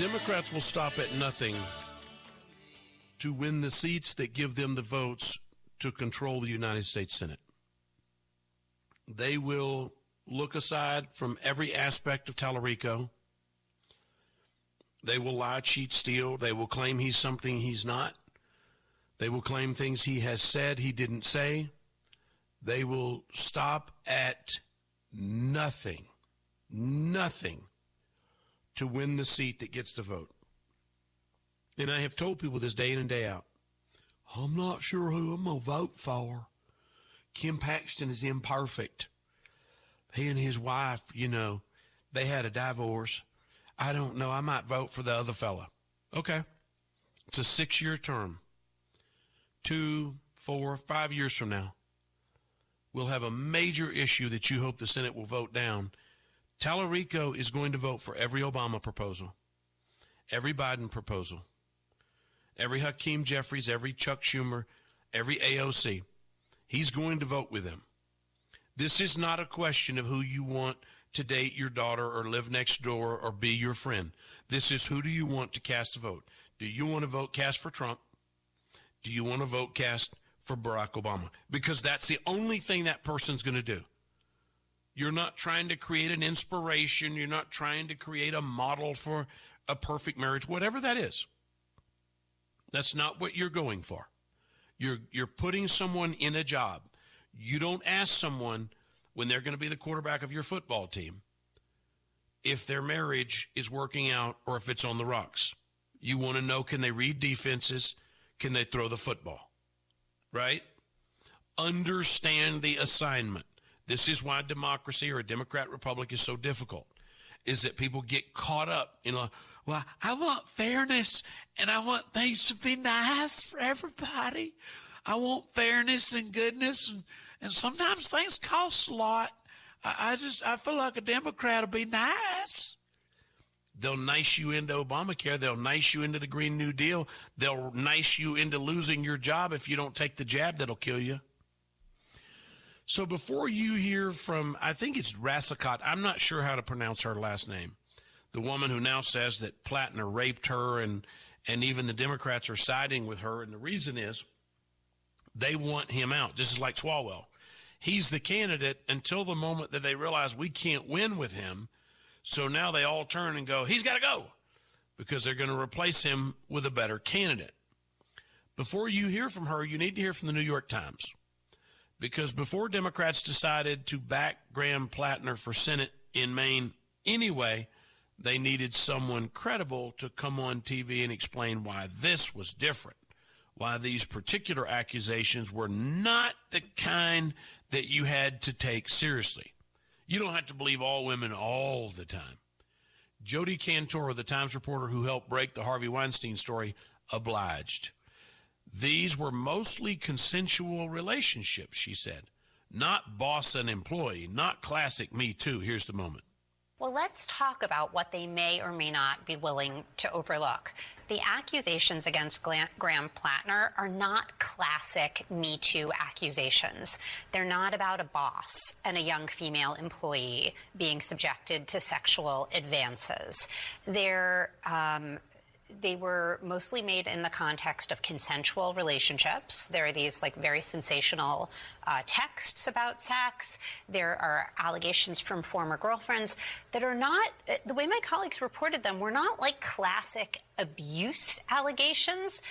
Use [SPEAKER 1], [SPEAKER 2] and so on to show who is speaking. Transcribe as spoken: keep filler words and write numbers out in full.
[SPEAKER 1] Democrats will stop at nothing to win the seats that give them the votes to control the United States Senate. They will look aside from every aspect of Tallarico. They will lie, cheat, steal. They will claim he's something he's not. They will claim things he has said he didn't say. They will stop at nothing, nothing to win the seat that gets the vote. And I have told people this day in and day out, I'm not sure who I'm going to vote for. Ken Paxton is imperfect. He and his wife, you know, they had a divorce. I don't know. I might vote for the other fella. Okay. It's a six-year term. Two, four, five years from now, we'll have a major issue that you hope the Senate will vote down. Tallarico is going to vote for every Obama proposal, every Biden proposal, every Hakeem Jeffries, every Chuck Schumer, every A O C. He's going to vote with them. This is not a question of who you want to date your daughter or live next door or be your friend. This is who do you want to cast a vote. Do you want to vote cast for Trump? Do you want to vote cast for Barack Obama? Because that's the only thing that person's going to do. You're not trying to create an inspiration. You're not trying to create a model for a perfect marriage, whatever that is. That's not what you're going for. You're, you're putting someone in a job. You don't ask someone when they're going to be the quarterback of your football team if their marriage is working out or if it's on the rocks. You want to know, can they read defenses? Can they throw the football? Right? Understand the assignment. This is why democracy or a Democrat republic is so difficult, is that people get caught up in a, well, I want fairness and I want things to be nice for everybody. I want fairness and goodness, and, and sometimes things cost a lot. I, I just, I feel like a Democrat will be nice. They'll nice you into Obamacare. They'll nice you into the Green New Deal. They'll nice you into losing your job if you don't take the jab that'll kill you. So before you hear from, I think it's Rassicot, I'm not sure how to pronounce her last name, the woman who now says that Plattner raped her, and, and even the Democrats are siding with her, and the reason is they want him out. This is like Swalwell. He's the candidate until the moment that they realize we can't win with him, so now they all turn and go, he's got to go, because they're going to replace him with a better candidate. Before you hear from her, you need to hear from the New York Times. Because before Democrats decided to back Graham Plattner for Senate in Maine anyway, they needed someone credible to come on T V and explain why this was different, why these particular accusations were not the kind that you had to take seriously. You don't have to believe all women all the time. Jodi Cantor, the Times reporter who helped break the Harvey Weinstein story, obliged. These were mostly consensual relationships, she said, not boss and employee, not classic Me Too. Here's the moment.
[SPEAKER 2] Well, let's talk about what they may or may not be willing to overlook. The accusations against Graham Plattner are not classic Me Too accusations. They're not about a boss and a young female employee being subjected to sexual advances. They're um, They were mostly made in the context of consensual relationships. There are these like very sensational uh, texts about sex. There are allegations from former girlfriends that are not, the way my colleagues reported them, were not like classic abuse allegations.